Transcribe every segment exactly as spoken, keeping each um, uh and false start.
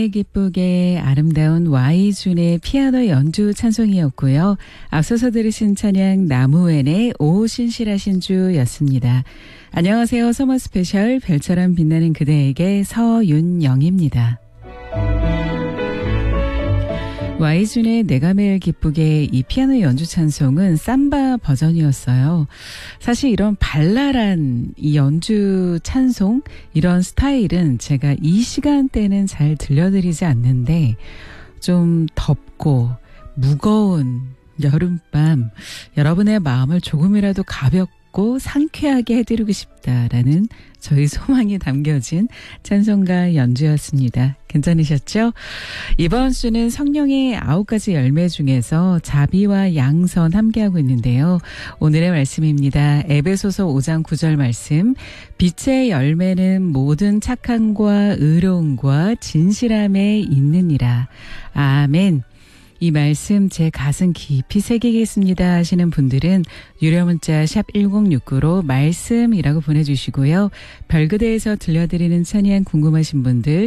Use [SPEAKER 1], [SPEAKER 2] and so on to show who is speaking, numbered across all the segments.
[SPEAKER 1] 기쁘게 아름다운 와이준의 피아노 연주 찬송이었고요. 앞서서 들으신 찬양 나무엔의 오 신실하신 주였습니다. 안녕하세요. 서머 스페셜 별처럼 빛나는 그대에게 서윤영입니다. 와이준의 내가 매일 기쁘게 이 피아노 연주 찬송은 삼바 버전이었어요. 사실 이런 발랄한 이 연주 찬송 이런 스타일은 제가 이 시간대는 잘 들려드리지 않는데 좀 덥고 무거운 여름밤 여러분의 마음을 조금이라도 가볍고 상쾌하게 해드리고 싶다라는 저희 소망이 담겨진 찬송가 연주였습니다. 괜찮으셨죠? 이번 주는 성령의 아홉 가지 열매 중에서 자비와 양선 함께하고 있는데요. 오늘의 말씀입니다. 에베소서 오 장 구 절 말씀. 빛의 열매는 모든 착함과 의로움과 진실함에 있느니라. 아멘. 이 말씀 제 가슴 깊이 새기겠습니다 하시는 분들은 유료 문자 샵 일공육구로 말씀이라고 보내주시고요. 별그대에서 들려드리는 찬양 궁금하신 분들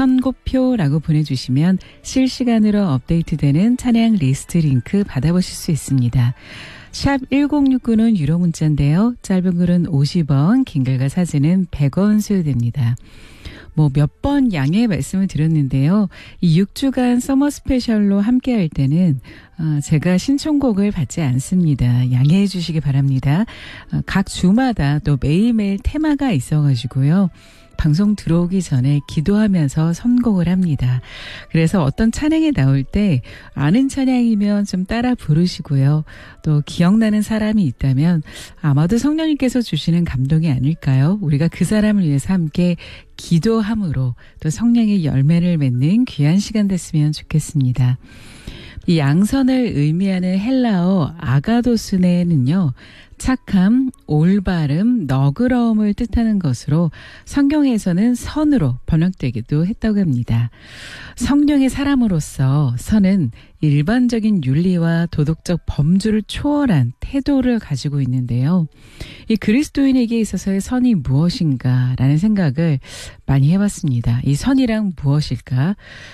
[SPEAKER 1] 선곡표라고 보내주시면 실시간으로 업데이트되는 찬양 리스트 링크 받아보실 수 있습니다. 샵 일공육구는 유료 문자인데요. 짧은 글은 오십 원, 긴 글과 사진은 백 원 소요됩니다. 뭐 몇 번 양해의 말씀을 드렸는데요. 이 육 주간 서머 스페셜로 함께 할 때는 어, 제가 신청곡을 받지 않습니다. 양해해 주시기 바랍니다. 어, 각 주마다 또 매일매일 테마가 있어가지고요. 방송 들어오기 전에 기도하면서 선곡을 합니다. 그래서 어떤 찬양이 나올 때 아는 찬양이면 좀 따라 부르시고요. 또 기억나는 사람이 있다면 아마도 성령님께서 주시는 감동이 아닐까요? 우리가 그 사람을 위해서 함께 기도함으로 또 성령의 열매를 맺는 귀한 시간 됐으면 좋겠습니다. 이 양선을 의미하는 헬라어 아가도스네는요. 착함, 올바름, 너그러움을 뜻하는 것으로 성경에서는 선으로 번역되기도 했다고 합니다. 성령의 사람으로서 선은 일반적인 윤리와 도덕적 범주를 초월한 태도를 가지고 있는데요. 이 그리스도인에게 있어서의 선이 무엇인가라는 생각을 많이 해봤습니다. 이 선이란 무엇일까?